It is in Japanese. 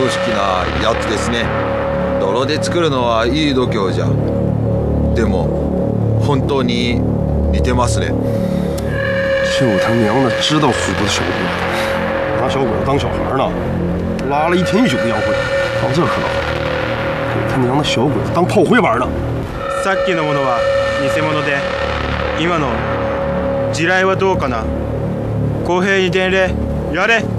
式なやつですね。泥で作るのはいい度胸じゃ。でも本当に似てますね。 就他娘的知道虎的小鬼，拿小鬼子当小孩呢，拉了一天一宿的洋灰，到这可倒好，给他娘的小鬼子当炮灰玩呢。 さっきのものは偽物で、今の地雷はどうかな。公平に伝令やれ。